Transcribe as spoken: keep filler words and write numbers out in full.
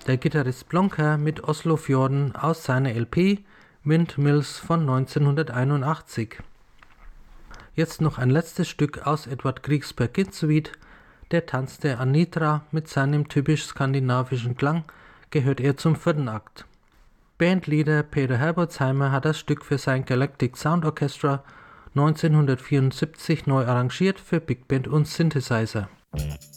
der Gitarrist Blonker mit Oslofjorden aus seiner L P Windmills von neunzehnhunderteinundachtzig. Jetzt noch ein letztes Stück aus Edvard Griegs Peer Gynt Suite. Der Tanz der Anitra mit seinem typisch skandinavischen Klang gehört eher zum vierten Akt. Bandleader Peter Herbolzheimer hat das Stück für sein Galactic Sound Orchestra neunzehnhundertvierundsiebzig neu arrangiert für Big Band und Synthesizer.